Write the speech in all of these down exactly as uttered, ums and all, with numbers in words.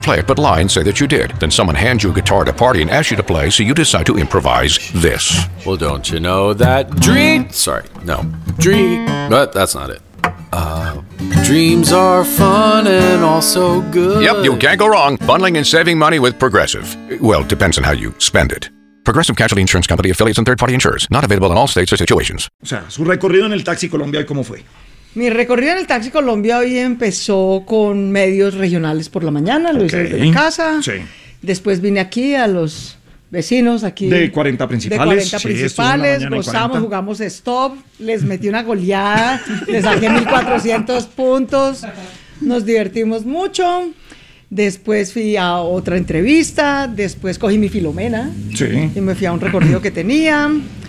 Play it, but lie and say that you did. Then someone hands you a guitar at a party and asks you to play, so you decide to improvise this. Well, don't you know that dream... Sorry, no. Dream... But that's not it. Uh, dreams are fun and also good. Yep, you can't go wrong. Bundling and saving money with Progressive. Well, depends on how you spend it. Progressive Casualty Insurance Company, affiliates, and third-party insurers. Not available in all states or situations. O sea, su recorrido en el Taxi Colombia, ¿cómo fue? Mi recorrido en el Taxi Colombia hoy empezó con medios regionales por la mañana, lo hice desde casa. Sí. Después vine aquí a los vecinos aquí. De cuarenta principales. De cuarenta sí, principales, gozamos, jugamos stop, les metí una goleada, les saqué mil cuatrocientos puntos, nos divertimos mucho. Después fui a otra entrevista, después cogí mi Filomena sí. y me fui a un recorrido que tenía.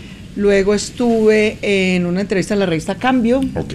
Luego estuve en una entrevista en la revista Cambio. Ok.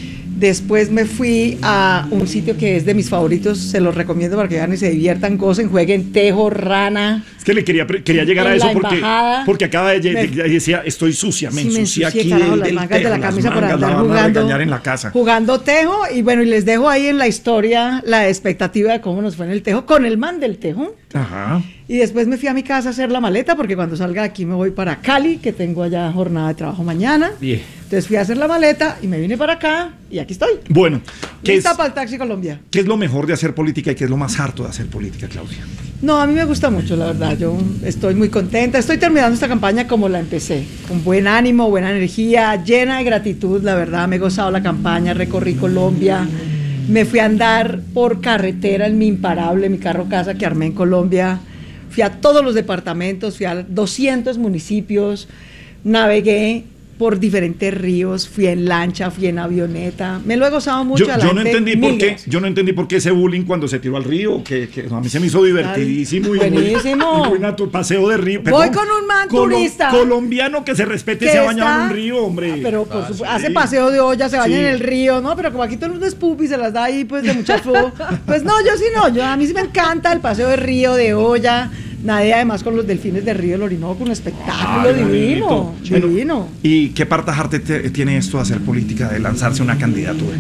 Después me fui a un sitio que es de mis favoritos, se los recomiendo para que vayan y se diviertan, gocen, jueguen tejo, rana. Es que le quería, quería llegar a eso porque, porque acaba de me, decía, estoy sucia, me ensucié aquí carajo, del, las del mangas tejo, de la camisa por andar la jugando, en la casa. jugando tejo. Y bueno, y les dejo ahí en la historia la expectativa de cómo nos fue en el tejo, con el man del tejo. Ajá. Y después me fui a mi casa a hacer la maleta, porque cuando salga de aquí me voy para Cali, que tengo allá jornada de trabajo mañana. Bien. Entonces fui a hacer la maleta y me vine para acá y aquí estoy. Bueno, ¿qué lista es, para el Taxi Colombia? ¿Qué es lo mejor de hacer política y qué es lo más harto de hacer política, Claudia? No, a mí me gusta mucho, la verdad. Yo estoy muy contenta. Estoy terminando esta campaña como la empecé, con buen ánimo, buena energía, llena de gratitud. La verdad, me he gozado la campaña, recorrí Colombia. Me fui a andar por carretera en mi imparable, mi carro casa que armé en Colombia. Fui a todos los departamentos, fui a doscientos municipios, navegué por diferentes ríos, fui en lancha, fui en avioneta, me lo he gozado mucho. Yo, a la yo no gente, entendí por qué, gracias. yo no entendí por qué ese bullying cuando se tiró al río, que, que a mí se me hizo divertidísimo y buenísimo. muy, muy tu paseo de río. Perdón, voy con un man colo, turista colombiano que se respete, que se ha bañado está, en un río, hombre. Ah, pero por ah, supuesto, sí. hace paseo de olla, se baña sí. en el río, ¿no? Pero como aquí todo el mundo es pupi, se las da ahí pues de muchacho. Pues no, yo sí no, yo a mí sí me encanta el paseo de río, de olla. Nadie además con los delfines del río del Orinoco, un espectáculo Ay, divino, bueno, divino. ¿Y qué partajarte te, tiene esto de hacer política, de lanzarse una candidatura?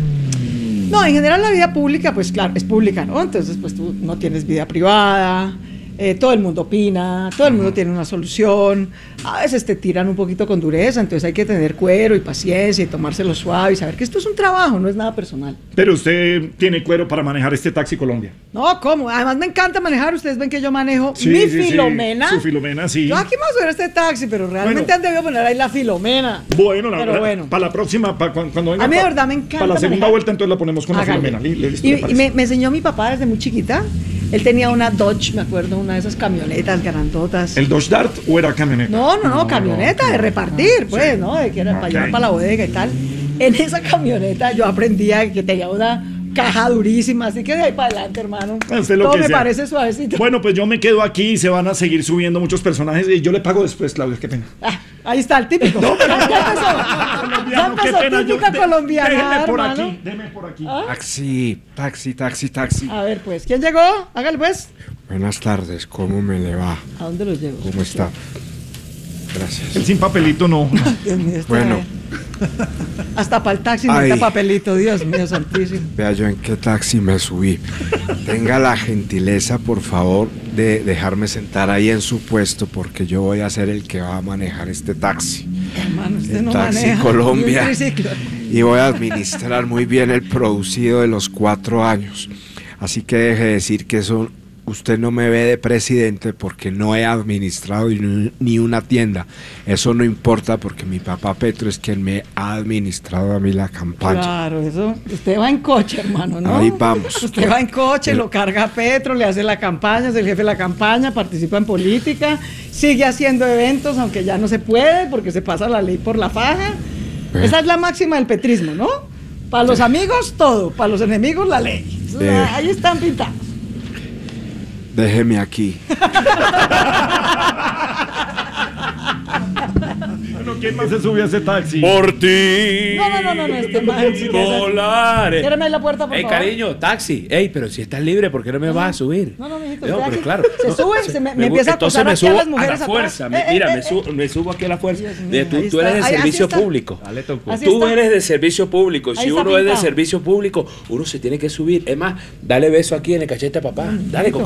No, en general la vida pública, pues claro, es pública, ¿no? Entonces, pues tú no tienes vida privada, eh, todo el mundo opina, todo el mundo tiene una solución, a veces te tiran un poquito con dureza, entonces hay que tener cuero y paciencia y tomárselo suave y saber que esto es un trabajo, no es nada personal. Pero usted tiene cuero para manejar este Taxi Colombia. No, ¿cómo? Además me encanta manejar, ustedes ven que yo manejo sí, mi sí, Filomena. Sí, su Filomena, sí. Yo aquí me voy a subir este taxi, pero realmente bueno, han debido poner ahí la Filomena. Bueno, la pero verdad, bueno. para la próxima, para cuando, cuando venga. A mí de pa, verdad me encanta Para la segunda manejar. vuelta entonces la ponemos con Hágale. la Filomena. ¿Le, le, y me, me enseñó mi papá desde muy chiquita. Él tenía una Dodge, me acuerdo, una de esas camionetas grandotas. ¿El Dodge Dart o era camioneta? No, no, no, no camioneta no, de repartir, no, pues, sí. ¿no? De que era okay. para llevar para la bodega y tal. En esa camioneta yo aprendía que tenía una caja durísima, así que de ahí para adelante, hermano. Usted lo Todo que me sea. parece suavecito. Bueno, pues yo me quedo aquí y se van a seguir subiendo muchos personajes y yo le pago después, Claudia, qué pena. Ah, ahí está el típico. No, pero ya empezó. Ya empezó, qué pena, típica yo, colombiana, déjeme por hermano. aquí, déjeme por aquí. ¿Ah? Taxi, taxi, taxi, taxi. A ver, pues, ¿quién llegó? Hágale, pues. Buenas tardes, ¿cómo me le va? ¿A dónde lo llevo? ¿Cómo está? Gracias. El sin papelito no. Dios mío, bueno. Hasta para el taxi necesita papelito, Dios mío santísimo. Vea yo en qué taxi me subí. Tenga la gentileza, por favor, de dejarme sentar ahí en su puesto, porque yo voy a ser el que va a manejar este taxi. Hermano, usted el no Taxi maneja. Colombia. Y, y voy a administrar muy bien el producido de los cuatro años. Así que deje de decir que eso usted no me ve de presidente porque no he administrado ni una tienda. Eso no importa porque mi papá Petro es quien me ha administrado a mí la campaña. Claro, eso. Usted va en coche, hermano, ¿no? Ahí vamos. Usted va en coche, lo carga a Petro, le hace la campaña, es el jefe de la campaña, participa en política, sigue haciendo eventos, aunque ya no se puede porque se pasa la ley por la faja. Eh. Esa es la máxima del petrismo, ¿no? Para los amigos, todo. Para los enemigos, la ley. Eh. Ahí están pintados. Déjeme aquí. Bueno, ¿quién más se subió a ese taxi? Por ti. No, no, no, no, no, este man, sí, Volaré. Ciérrame ahí la puerta, por Ey, favor. cariño, taxi. Ey, pero si estás libre, ¿por qué no me vas a subir? No, no, mijito, No, usted pero aquí claro. se no, sube, se me- me gu- empieza a entonces acosar me aquí a subo las mujeres a la atrás. fuerza. me- Eh, eh, mira, eh, me, subo, me subo aquí a la fuerza. Dios mío, De- tú, ahí tú eres de está. Ahí- así servicio está. público. Dale, Toco. Así Tú está. eres de servicio público. Si Ahí está uno es de pintado. servicio público, uno se tiene que subir. Es más, dale beso aquí en el cachete a papá. Dale,